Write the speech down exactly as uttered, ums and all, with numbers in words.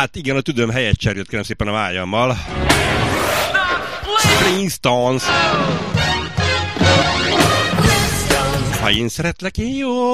Hát igen, a tüdőm helyet cserjött, kérem szépen a vágyammal. Flintstones. Ha én szeretlek, én jó.